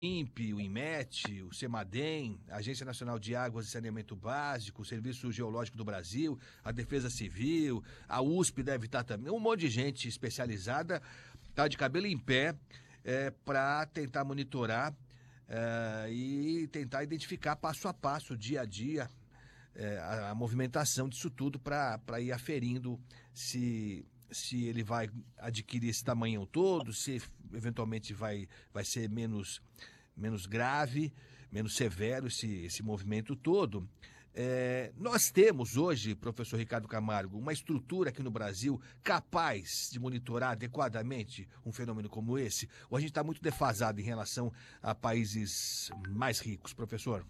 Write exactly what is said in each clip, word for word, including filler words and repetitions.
INPE, o INMET, o CEMADEM, a Agência Nacional de Águas e Saneamento Básico, o Serviço Geológico do Brasil, a Defesa Civil, a U S P deve estar também, um monte de gente especializada está de cabelo em pé para tentar monitorar é, e tentar identificar passo a passo, dia a dia, é, a, a movimentação disso tudo para ir aferindo se, se ele vai adquirir esse tamanho todo, se eventualmente vai, vai ser menos, menos grave, menos severo esse, esse movimento todo. É, nós temos hoje, professor Ricardo Camargo, uma estrutura aqui no Brasil capaz de monitorar adequadamente um fenômeno como esse? Ou a gente está muito defasado em relação a países mais ricos, professor?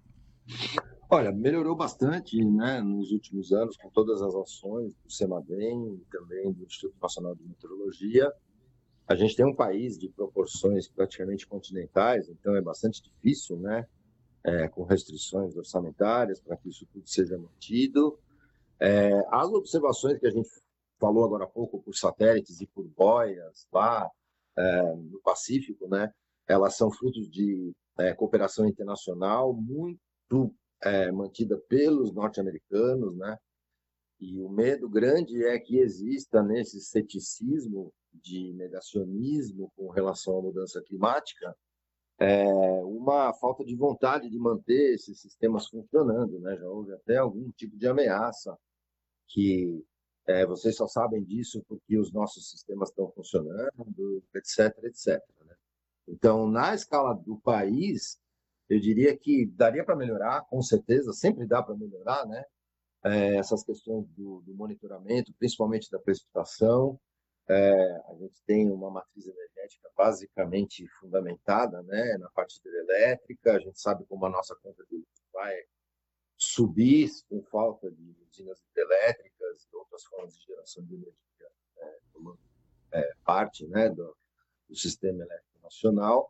Olha, melhorou bastante, né, nos últimos anos, com todas as ações do CEMADEM e também do Instituto Nacional de Meteorologia. A gente tem um país de proporções praticamente continentais, então é bastante difícil, né, é, com restrições orçamentárias para que isso tudo seja mantido. É, as observações que a gente falou agora há pouco por satélites e por boias lá é, no Pacífico, né, elas são frutos de é, cooperação internacional muito é, mantida pelos norte-americanos, né? E o medo grande é que exista nesse ceticismo de negacionismo com relação à mudança climática é, uma falta de vontade de manter esses sistemas funcionando, né? Já houve até algum tipo de ameaça que é, vocês só sabem disso porque os nossos sistemas estão funcionando, etc, etc, né? Então, na escala do país, eu diria que daria para melhorar, com certeza, sempre dá para melhorar, né? É, essas questões do, do monitoramento, principalmente da precipitação. É, a gente tem uma matriz energética basicamente fundamentada, né, na parte hidrelétrica. A gente sabe como a nossa conta de luz vai subir com falta de usinas hidrelétricas e outras formas de geração de energia, é, tomando é, parte, né, do, do sistema elétrico nacional.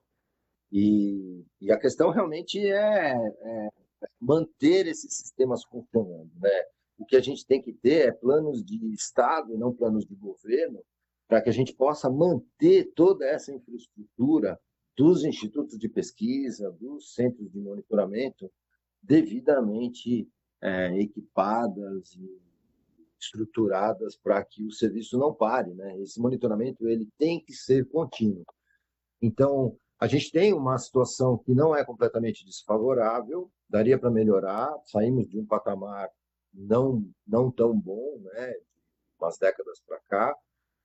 E, e a questão realmente é, é manter esses sistemas funcionando, né? O que a gente tem que ter é planos de Estado, não planos de governo, para que a gente possa manter toda essa infraestrutura dos institutos de pesquisa, dos centros de monitoramento, devidamente é, equipadas e estruturadas para que o serviço não pare, né? Esse monitoramento ele tem que ser contínuo. Então, a gente tem uma situação que não é completamente desfavorável, daria para melhorar, saímos de um patamar não, não tão bom, né, umas décadas para cá,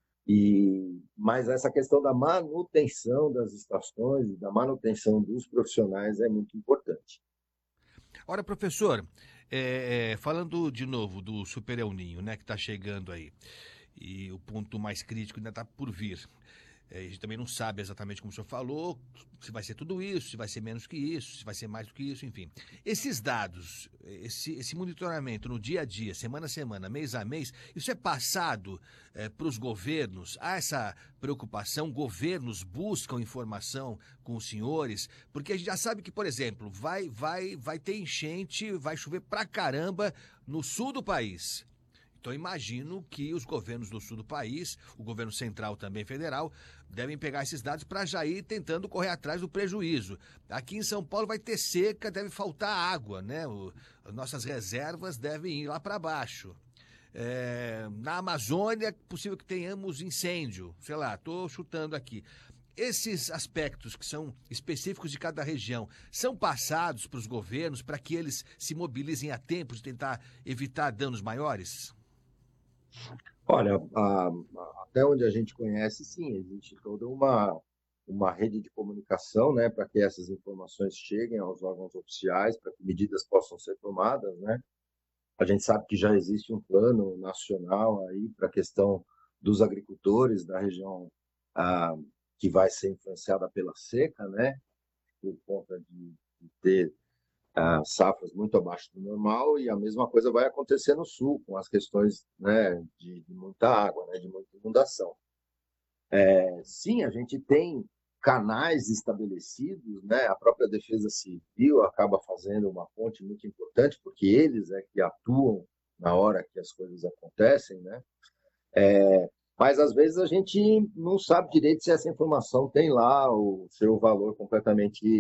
e, mas essa questão da manutenção das estações e da manutenção dos profissionais é muito importante. Ora, professor, é, é, falando de novo do Super El Ninho, né, que está chegando aí, e o ponto mais crítico ainda está por vir. É, a gente também não sabe exatamente como o senhor falou, se vai ser tudo isso, se vai ser menos que isso, se vai ser mais do que isso, enfim. Esses dados, esse, esse monitoramento no dia a dia, semana a semana, mês a mês, isso é passado é, para os governos? Há essa preocupação? Governos buscam informação com os senhores? Porque a gente já sabe que, por exemplo, vai, vai, vai ter enchente, vai chover pra caramba no sul do país. Então, imagino que os governos do sul do país, o governo central também federal, devem pegar esses dados para já ir tentando correr atrás do prejuízo. Aqui em São Paulo vai ter seca, deve faltar água, né? O, nossas reservas devem ir lá para baixo. É, na Amazônia, é possível que tenhamos incêndio, sei lá, estou chutando aqui. Esses aspectos que são específicos de cada região são passados para os governos para que eles se mobilizem a tempo de tentar evitar danos maiores? Olha, a, a, até onde a gente conhece, sim, existe toda uma, uma rede de comunicação, né, para que essas informações cheguem aos órgãos oficiais, para que medidas possam ser tomadas, né? A gente sabe que já existe um plano nacional aí para a questão dos agricultores da região ah, que vai ser influenciada pela seca, né? Por conta de, de ter ah, safras muito abaixo do normal, e a mesma coisa vai acontecer no sul, com as questões, né, de, de muita água, né, de muita inundação. É, sim, a gente tem canais estabelecidos, né? A própria Defesa Civil acaba fazendo uma ponte muito importante, porque eles é que atuam na hora que as coisas acontecem, né? Mas às vezes a gente não sabe direito se essa informação tem lá o seu valor completamente